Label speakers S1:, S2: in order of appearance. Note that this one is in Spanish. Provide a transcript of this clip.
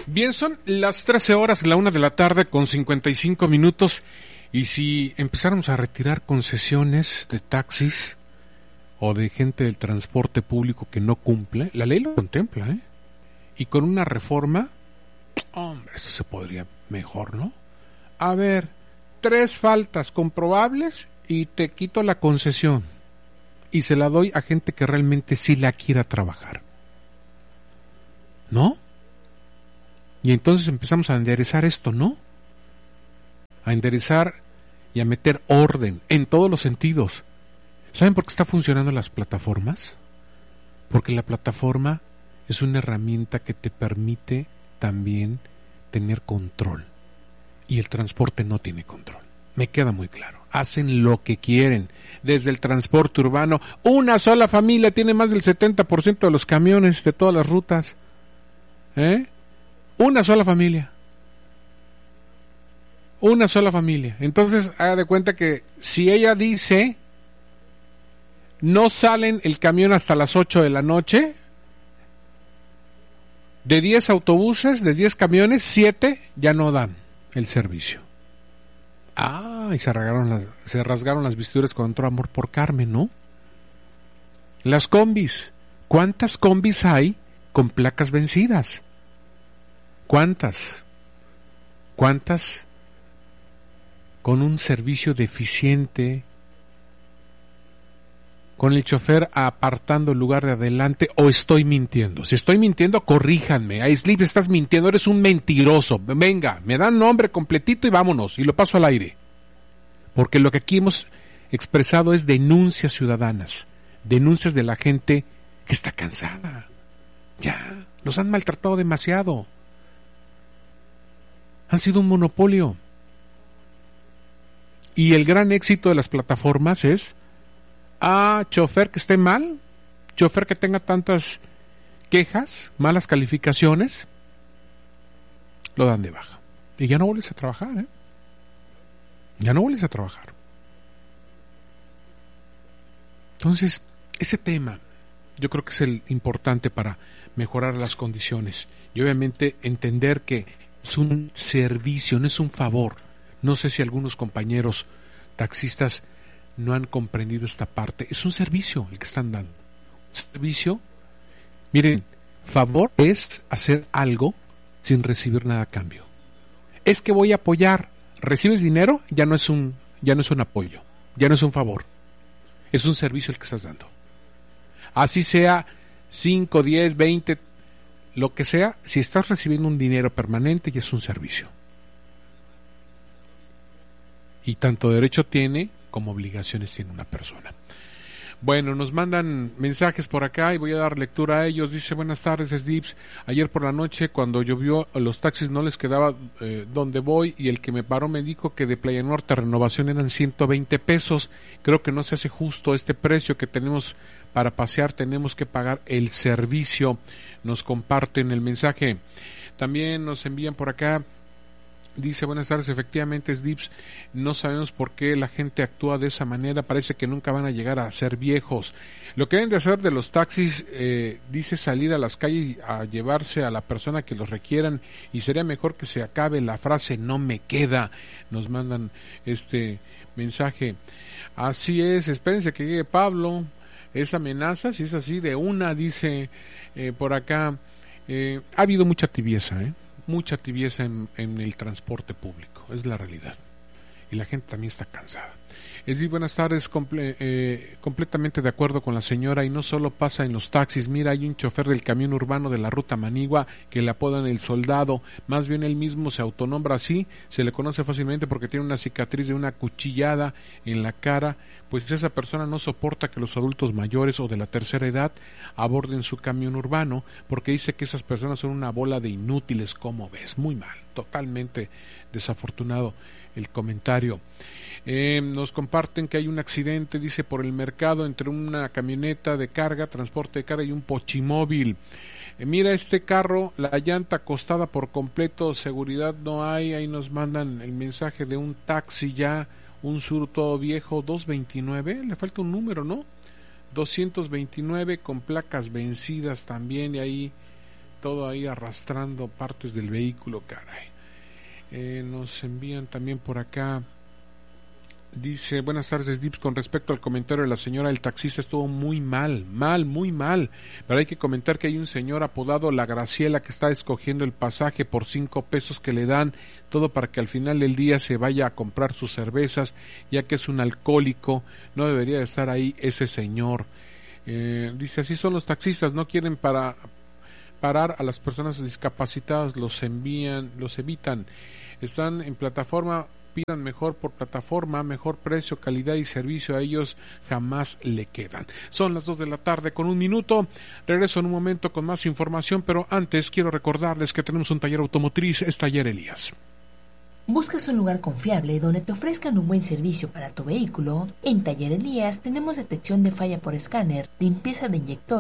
S1: Bien, son las 13 horas, la 1 de la tarde con 55 minutos. Y si empezáramos a retirar concesiones de taxis o de gente del transporte público que no cumple, la ley lo contempla, ¿eh? Y con una reforma, hombre, esto se podría mejor, ¿no? A ver, 3 faltas comprobables y te quito la concesión. Y se la doy a gente que realmente sí la quiera trabajar, ¿no? Y entonces empezamos a enderezar esto, ¿no? A enderezar y a meter orden en todos los sentidos. ¿Saben por qué está funcionando las plataformas? Porque la plataforma es una herramienta que te permite también tener control. Y el transporte no tiene control. Me queda muy claro. Hacen lo que quieren. Desde el transporte urbano, una sola familia tiene más del 70% de los camiones de todas las rutas. Una sola familia. Una sola familia. Entonces, haga de cuenta que si ella dice no salen el camión hasta las 8 de la noche, de 10 autobuses, de 10 camiones, 7 ya no dan el servicio. Y se rasgaron las vestiduras cuando entró Amor por Carmen, ¿no? Las combis. ¿Cuántas combis hay con placas vencidas? ¿Cuántas? ¿Cuántas con un servicio deficiente, con el chofer apartando el lugar de adelante, o estoy mintiendo? Si estoy mintiendo, corríjanme. Slip, estás mintiendo, eres un mentiroso. Venga, me dan nombre completito y vámonos, y lo paso al aire. Porque lo que aquí hemos expresado es denuncias ciudadanas, denuncias de la gente que está cansada. Ya, los han maltratado demasiado. Han sido un monopolio. Y el gran éxito de las plataformas es chofer que esté mal, chofer que tenga tantas quejas, malas calificaciones, lo dan de baja. Y ya no vuelves a trabajar, ¿eh? Ya no vuelves a trabajar. Entonces, ese tema yo creo que es el importante para mejorar las condiciones. Y obviamente entender que es un servicio, no es un favor. No sé si algunos compañeros taxistas no han comprendido esta parte. Es un servicio el que están dando. Un servicio. Miren, favor es hacer algo sin recibir nada a cambio. Es que voy a apoyar. ¿Recibes dinero? Ya no es un apoyo. Ya no es un favor. Es un servicio el que estás dando. Así sea 5, 10, 20, lo que sea, si estás recibiendo un dinero permanente, ya es un servicio. Y tanto derecho tiene como obligaciones tiene una persona. Bueno, nos mandan mensajes por acá y voy a dar lectura a ellos. Dice: buenas tardes, Slips. Ayer por la noche, cuando llovió, los taxis no les quedaba donde voy, y el que me paró me dijo que de Playa Norte a Renovación eran 120 pesos. Creo que no se hace justo este precio que tenemos para pasear. Tenemos que pagar el servicio. Nos comparten el mensaje. También nos envían por acá. Dice: buenas tardes, efectivamente, Slips, no sabemos por qué la gente actúa de esa manera, parece que nunca van a llegar a ser viejos. Lo que deben de hacer de los taxis, dice, salir a las calles a llevarse a la persona que los requieran, y sería mejor que se acabe la frase "no me queda". Nos mandan este mensaje. Así es, espérense que llegue Pablo. Es amenaza, si es así, de una, dice por acá. Ha habido mucha tibieza, mucha tibieza en el transporte público, es la realidad, y la gente también está cansada. Buenas tardes, completamente de acuerdo con la señora, y no solo pasa en los taxis. Mira, hay un chofer del camión urbano de la ruta Manigua que le apodan el Soldado, más bien él mismo se autonombra así, se le conoce fácilmente porque tiene una cicatriz de una cuchillada en la cara. Pues esa persona no soporta que los adultos mayores o de la tercera edad aborden su camión urbano, porque dice que esas personas son una bola de inútiles. ¿Cómo ves? Muy mal, totalmente desafortunado el comentario. Nos comparten que hay un accidente, dice, por el mercado entre una camioneta de carga, transporte de carga, y un pochimóvil. Mira este carro, la llanta acostada por completo, seguridad no hay. Ahí nos mandan el mensaje de un taxi ya, un Sur todo viejo, 229, le falta un número, ¿no? 229 con placas vencidas también, y ahí todo ahí arrastrando partes del vehículo, caray. Nos envían también por acá. Dice, buenas tardes, Dips, con respecto al comentario de la señora, el taxista estuvo muy mal, muy mal, pero hay que comentar que hay un señor apodado La Graciela que está escogiendo el pasaje por 5 pesos que le dan, todo para que al final del día se vaya a comprar sus cervezas, ya que es un alcohólico, no debería de estar ahí ese señor. Dice, así son los taxistas, no quieren parar a las personas discapacitadas, los evitan, están en plataforma, pidan mejor por plataforma, mejor precio, calidad y servicio, a ellos jamás le quedan. Son las 2 de la tarde con 1 minuto, regreso en un momento con más información, pero antes quiero recordarles que tenemos un taller automotriz, es Taller Elías.
S2: ¿Buscas un lugar confiable donde te ofrezcan un buen servicio para tu vehículo? En Taller Elías tenemos detección de falla por escáner, limpieza de inyector,